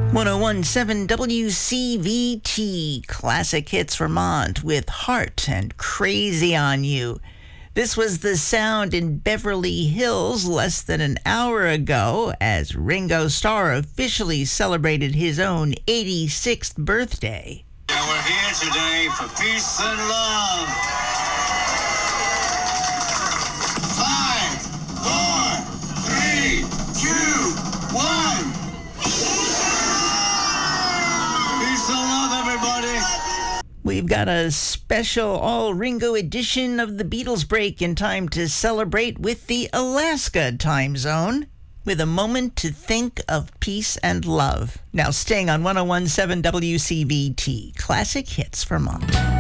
1017 WCVT Classic Hits Vermont with Heart and Crazy on You. This was the sound in Beverly Hills less than an hour ago as Ringo Starr officially celebrated his own 86th birthday. And we're here today for peace and love. 5, 4, 3, 2, 1. Peace and love, everybody. We've got a special all-Ringo edition of the Beatles break in time to celebrate with the Alaska time zone, with a moment to think of peace and love. Now staying on 1017 WCVT, Classic Hits Vermont.